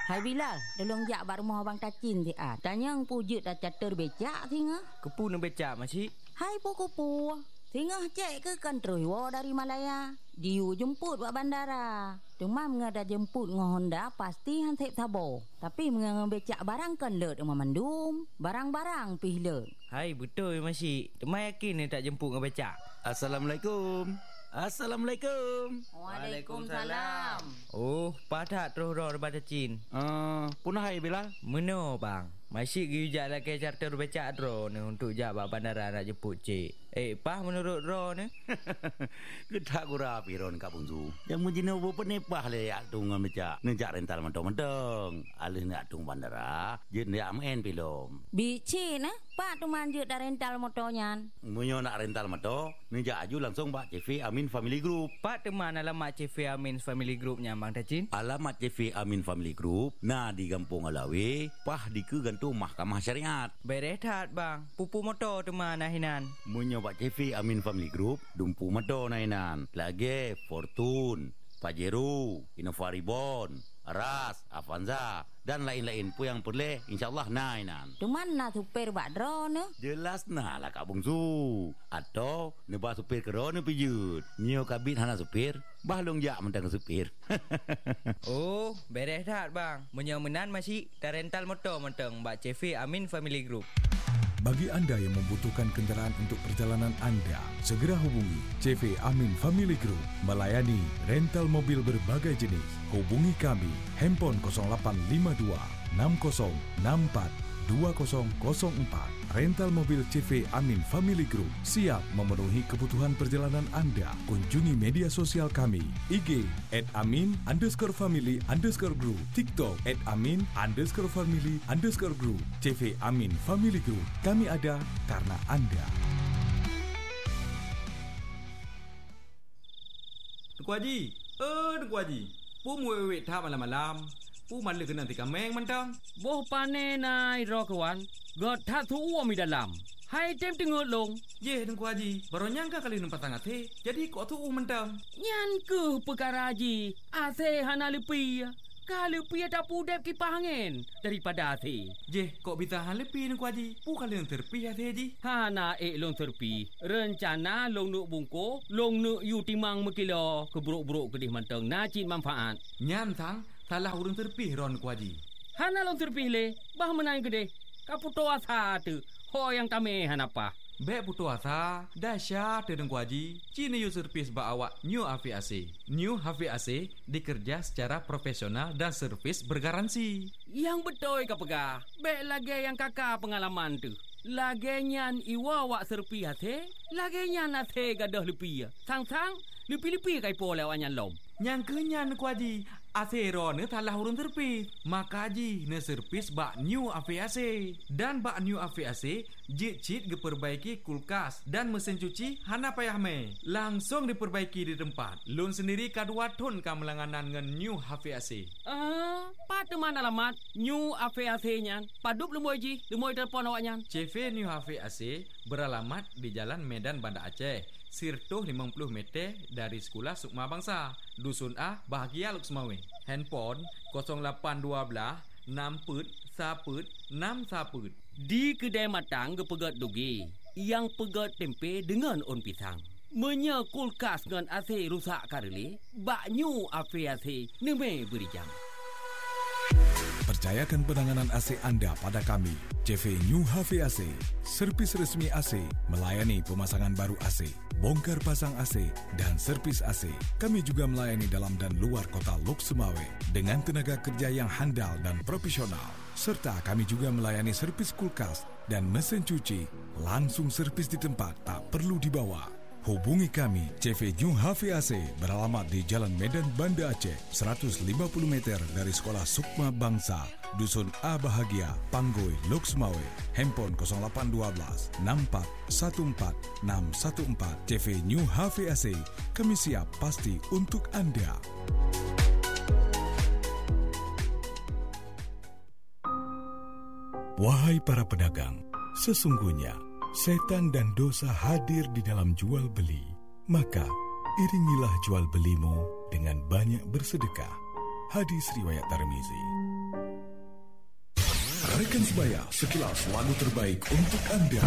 Hai Bilal, tolong jak bak rumah abang Tacin ti ah. Tanya ang pujut dah catur becak tinga. Kepu nak becak masih. Hai puku-pu. Tinga cek ke kan terus dari Malaya. Diu jemput buat bandara. Cuma menga dah jemput dengan Honda pasti hansip sabo. Tapi menga becak barang kan let dengan mandum. Barang-barang pih let. Hai betul masih. Cuma yakin ni tak jemput dengan becak. Assalamualaikum. Assalamualaikum. Waalaikumsalam. Oh, padat terus roh daripada Cin. Punah hai Bilal. Meno bang. Masih gijak lagi charter becak ro ni untuk jak bak bandara nak jemput cik. Pah menurut ro ni. Kedak gura piron Kak Bungsu. Yang mujina apa ni pah le yak tung becak. Nejak rental mentong-mentong. Alih nak tung bandara, jen yak main pilom. Bici nah, pak tu manjut dah rental motornya. Munyo nak rental motor, nejak aju langsung Pak CV Amin Family Group. Pak teman alamat CV Amin Family Groupnya Bang Tacin. Alamat CV Amin Family Group nah di Kampung Alawi, pah di ke gantung Mahkamah Syariat. Berehat bang, pupu motor teman nahinan. Munyo Pak CV Amin Family Group, dumpu motor nahinan. Lagi Fortune, Pajero, Innova Reborn, Ras, Avanza dan lain-lain pun yang boleh insyaallah nainan. Cuman nak supir bak drone ne? Jelas nah lah Kak Bungsu. Atau nebah supir kerana pijut. Nyo kabit hana supir, bahlong jak mentang supir. Oh, berehat bang. Menyomenan masih dah rental motor mentang Mbak CV Amin Family Group. Bagi anda yang membutuhkan kenderaan untuk perjalanan anda, segera hubungi CV Amin Family Group melayani rental mobil berbagai jenis. Hubungi kami, handphone 0852 6064 2004. Rental mobil CV Amin Family Group siap memenuhi kebutuhan perjalanan anda. Kunjungi media sosial kami, IG @amin_family_group, TikTok @amin_family_group. CV Amin Family Group, kami ada karena anda. Tuku Haji, Tuku Haji, pu muwek tha malam-malam. Pu malu kena tika meng mentang. Boh pane nai ro kawan. God tha thu mi dalam. Hai tem tengok long. Ye Tuku Haji, baru nyangka kali numpat tangat he. Jadi kok thu mentang. Nyan ke perkara haji. Ase hana lepi. Kalau pi ada pudep kipas angin daripada ase. Je, kok bisa han lepi Tuku Haji. Pu kali yang terpi ase ji. Hana long terpi. Rencana long nuk bungko, long nuk yu timang mekilo keburuk-buruk kedih mentang najin manfaat. Nyan sang salah urang terpih ron Tuku Haji. Hana long terpih le, bah menang gede. Kaputo asa tu. Ho yang kami hanapa. Bek putu asa, dahsyat Tuku Haji. Cini yu servis ba awak New HVAC. New HVAC dikerja secara profesional dan servis bergaransi. Yang betul ka pegah. Bek lagi yang kakak pengalaman tu. Lagi nyan iwa wak serpi hati. Lagi nyan hati gadah lepi. Sang-sang lepi-lepi kai po lewat nyan lom. Yang kenyan Tuku Haji. Asero ne talah urun terpis. Maka Haji ne servis bak New HVAC. Dan bak New HVAC jit-jit diperbaiki kulkas dan mesin cuci hana payah me. Langsung diperbaiki di tempat. Lun sendiri kadua ton kamelanganan dengan New HVAC. Pada mana alamat New HVAC nyan? Padup lemoy ji, lemoy telefon awak nyan. CV New HVAC beralamat di Jalan Medan Banda Aceh. Sirtuh 50 meter dari Sekolah Sukma Bangsa, Dusun A, Bahagia Luksmawe. Handphone 0812 6 Di kedai matang ke pegat dugi, yang pegat tempe dengan on pisang. Menya kulkas dengan AC rusak kareli, bak New HVAC neme beri jam. Percayakan penanganan AC anda pada kami, CV New HVAC, servis resmi AC, melayani pemasangan baru AC, bongkar pasang AC dan servis AC. Kami juga melayani dalam dan luar kota Lok Sumawe dengan tenaga kerja yang handal dan profesional. Serta kami juga melayani servis kulkas dan mesin cuci, langsung servis di tempat, tak perlu dibawa. Hubungi kami, CV New HVAC beralamat di Jalan Medan Banda Aceh, 150 meter dari Sekolah Sukma Bangsa, Dusun A Bahagia, Panggoi, Lok Sumawe. Handphone 0812 64 14 614. CV New HVAC, kami siap pasti untuk anda. Wahai para pedagang, sesungguhnya setan dan dosa hadir di dalam jual beli. Maka iringilah jual belimu dengan banyak bersedekah. Hadis riwayat Tirmizi. Pekan Sebaya, sekilas lagu terbaik untuk anda.